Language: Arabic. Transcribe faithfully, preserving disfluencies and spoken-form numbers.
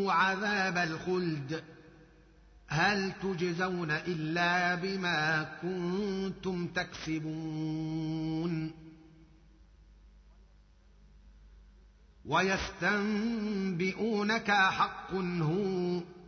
ذوقوا عذاب الخلد هل تجزون إلا بما كنتم تكسبون ويستنبئونك حق هو